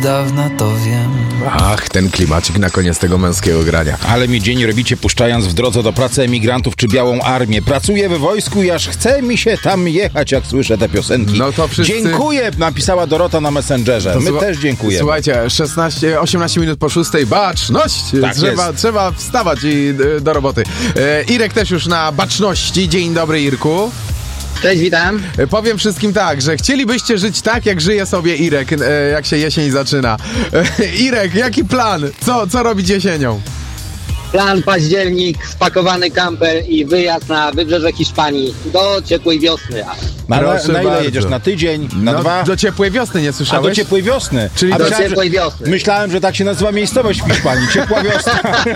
Dawno to wiem. Ach, ten klimacik na koniec tego męskiego grania. Ale mi dzień robicie, puszczając w drodze do pracy emigrantów czy białą armię. Pracuję we wojsku i aż chce mi się tam jechać, jak słyszę te piosenki. No to wszyscy... Dziękuję, napisała Dorota na Messengerze. My też dziękujemy. Słuchajcie, 18 minut po 6. Baczność! Tak Trzeba wstawać i do roboty. Irek też już na baczności. Dzień dobry, Irku. Cześć, witam. Powiem wszystkim tak, że chcielibyście żyć tak, jak żyje sobie Irek, jak się jesień zaczyna. Irek, jaki plan? Co robić jesienią? Plan Październik, spakowany kamper i wyjazd na wybrzeże Hiszpanii do ciepłej wiosny. Na ile bardzo. jedziesz? Na tydzień? Na 2? Do ciepłej wiosny, nie słyszałeś? A do ciepłej wiosny. Czyli do ciepłej wiosny. Myślałem, że tak się nazywa miejscowość w Hiszpanii. Ciepła wiosna.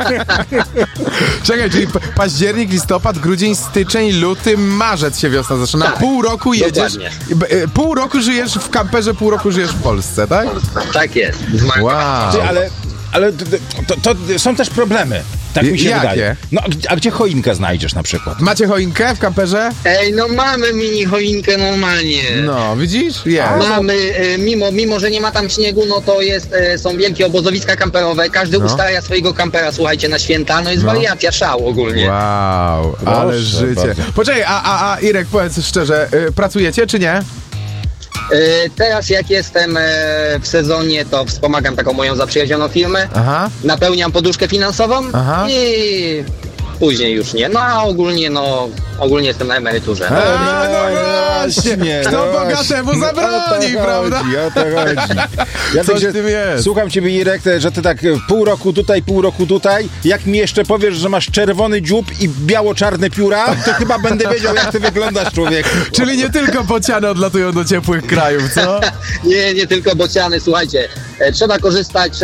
Czekaj, czyli październik, listopad, grudzień, styczeń, luty, marzec się wiosna zaczyna. Tak, Pół roku jedziesz, dokładnie. pół roku żyjesz w kamperze, pół roku żyjesz w Polsce, tak? Tak jest. Wow. Ty, ale to są też problemy. Tak mi się Jakie? wydaje. No, a gdzie choinkę znajdziesz na przykład? Macie choinkę w kamperze? Ej, no mamy mini choinkę normalnie. No, widzisz? Jest. Mamy, mimo że nie ma tam śniegu, no to są wielkie obozowiska kamperowe. Każdy ustawia swojego kampera, słuchajcie, na święta. No jest wariacja, szał ogólnie. Wow, ale Proszę życie. bardzo. Poczekaj, a Irek, powiedz szczerze, pracujecie czy nie? Teraz jak jestem w sezonie, to wspomagam taką moją zaprzyjaźnioną firmę. Aha. Napełniam poduszkę finansową i później już nie. No a ogólnie jestem na emeryturze. Właśnie. Kto bogatemu zabroni, prawda? O to chodzi. Ja Coś tak w tym jest. Słucham ciebie, Irek, że ty tak pół roku tutaj. Jak mi jeszcze powiesz, że masz czerwony dziób i biało-czarne pióra, to chyba będę wiedział, jak ty wyglądasz, człowieku. Czyli nie tylko bociany odlatują do ciepłych krajów, co? Nie tylko bociany, słuchajcie, trzeba korzystać